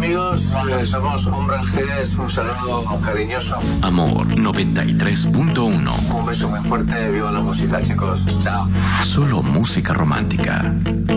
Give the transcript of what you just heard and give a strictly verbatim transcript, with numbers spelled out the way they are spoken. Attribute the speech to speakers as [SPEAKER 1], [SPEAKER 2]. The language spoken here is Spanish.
[SPEAKER 1] amigos? Eh, somos Hombres G. Un saludo cariñoso.
[SPEAKER 2] Amor noventa y tres punto uno.
[SPEAKER 1] Un beso muy fuerte. Viva la música, chicos. Chao.
[SPEAKER 2] Solo música romántica.